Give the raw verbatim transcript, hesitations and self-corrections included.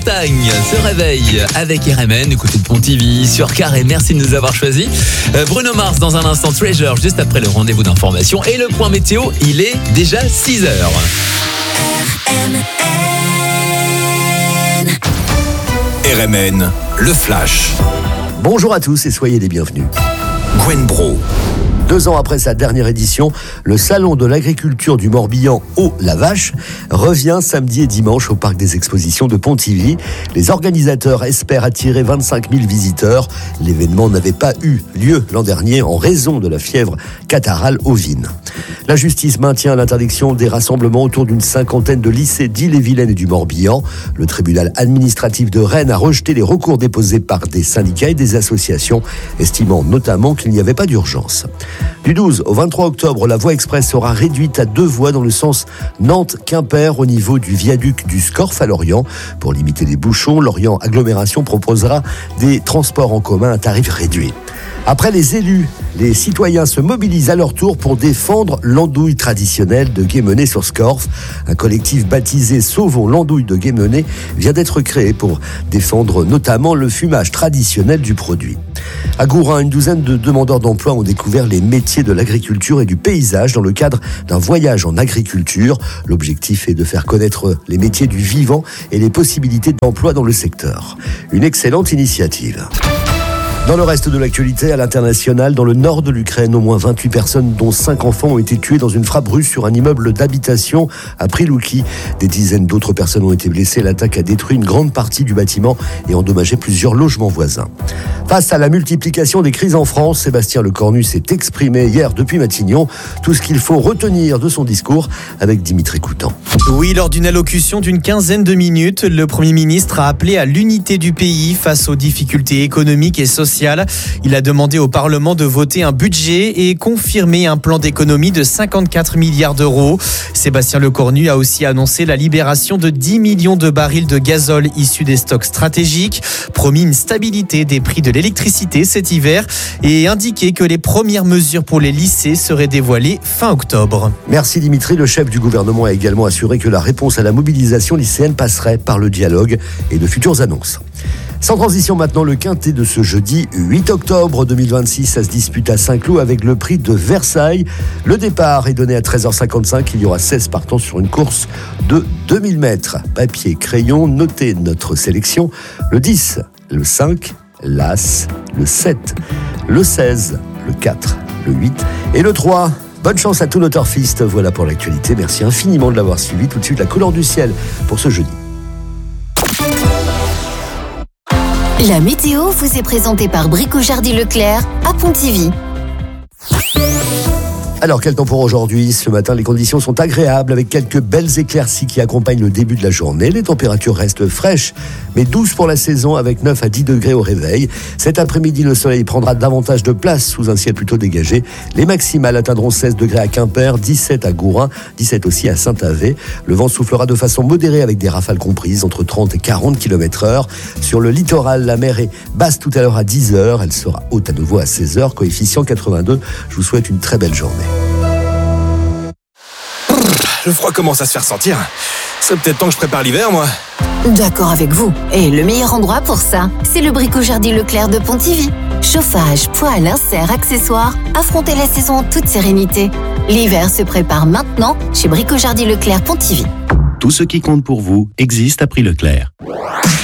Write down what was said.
Bretagne se réveille avec R M N, écoutez de Pontivy sur Carré, merci de nous avoir choisis. Euh, Bruno Mars dans un instant, Treasure, juste après le rendez-vous d'information et le point météo, il est déjà six heures. R M N R M N, le flash. Bonjour à tous et soyez les bienvenus. Gwen Bro. Deux ans après sa dernière édition, le Salon de l'agriculture du Morbihan au La Vache revient samedi et dimanche au Parc des Expositions de Pontivy. Les organisateurs espèrent attirer vingt-cinq mille visiteurs. L'événement n'avait pas eu lieu l'an dernier en raison de la fièvre catarrhale ovine. La justice maintient l'interdiction des rassemblements autour d'une cinquantaine de lycées d'Ille-et-Vilaine et du Morbihan. Le tribunal administratif de Rennes a rejeté les recours déposés par des syndicats et des associations, estimant notamment qu'il n'y avait pas d'urgence. Du douze au vingt-trois octobre, la voie express sera réduite à deux voies dans le sens Nantes-Quimper au niveau du viaduc du Scorff à Lorient. Pour limiter les bouchons, Lorient Agglomération proposera des transports en commun à tarif réduit. Après les élus, les citoyens se mobilisent à leur tour pour défendre l'andouille traditionnelle de Guémené sur Scorff. Un collectif baptisé Sauvons l'andouille de Guémené vient d'être créé pour défendre notamment le fumage traditionnel du produit. À Gourin, une douzaine de demandeurs d'emploi ont découvert les métiers de l'agriculture et du paysage dans le cadre d'un voyage en agriculture. L'objectif est de faire connaître les métiers du vivant et les possibilités d'emploi dans le secteur. Une excellente initiative. Dans le reste de l'actualité, à l'international, dans le nord de l'Ukraine, au moins vingt-huit personnes, dont cinq enfants, ont été tuées dans une frappe russe sur un immeuble d'habitation à Prilouki. Des dizaines d'autres personnes ont été blessées. L'attaque a détruit une grande partie du bâtiment et endommagé plusieurs logements voisins. Face à la multiplication des crises en France, Sébastien Lecornu s'est exprimé hier depuis Matignon. Tout ce qu'il faut retenir de son discours avec Dimitri Coutan. Oui, lors d'une allocution d'une quinzaine de minutes, le Premier ministre a appelé à l'unité du pays face aux difficultés économiques et sociales. Il a demandé au Parlement de voter un budget et confirmer un plan d'économie de cinquante-quatre milliards d'euros. Sébastien Lecornu a aussi annoncé la libération de dix millions de barils de gazole issus des stocks stratégiques, promis une stabilité des prix de l'électricité cet hiver et indiqué que les premières mesures pour les lycées seraient dévoilées fin octobre. Merci Dimitri. Le chef du gouvernement a également assuré que la réponse à la mobilisation lycéenne passerait par le dialogue et de futures annonces. Sans transition maintenant, le quintet de ce jeudi huit octobre deux mille vingt-six, ça se dispute à Saint-Cloud avec le prix de Versailles. Le départ est donné à treize heures cinquante-cinq. Il y aura seize partants sur une course de deux mille mètres. Papier, crayon, notez notre sélection. Le dix, le cinq, l'As, le sept, le seize, le quatre, le huit et le trois. Bonne chance à tous nos turfistes. Voilà pour l'actualité. Merci infiniment de l'avoir suivi. Tout de suite, la couleur du ciel pour ce jeudi. La météo vous est présentée par Brico Jardy Leclerc à Pontivy. Alors, quel temps pour aujourd'hui ? Ce matin, les conditions sont agréables avec quelques belles éclaircies qui accompagnent le début de la journée. Les températures restent fraîches, mais douces pour la saison avec neuf à dix degrés au réveil. Cet après-midi, le soleil prendra davantage de place sous un ciel plutôt dégagé. Les maximales atteindront seize degrés à Quimper, dix-sept à Gourin, dix-sept aussi à Saint-Avé. Le vent soufflera de façon modérée avec des rafales comprises entre trente et quarante kilomètres heure. Sur le littoral, la mer est basse tout à l'heure à dix heures. Elle sera haute à nouveau à seize heures, coefficient quatre-vingt-deux. Je vous souhaite une très belle journée. Le froid commence à se faire sentir. C'est peut-être temps que je prépare l'hiver, moi. D'accord avec vous. Et le meilleur endroit pour ça, c'est le Brico Jardy Leclerc de Pontivy. Chauffage, poêle, insert, accessoires, affrontez la saison en toute sérénité. L'hiver se prépare maintenant chez Brico Jardy Leclerc Pontivy. Tout ce qui compte pour vous existe à prix Leclerc.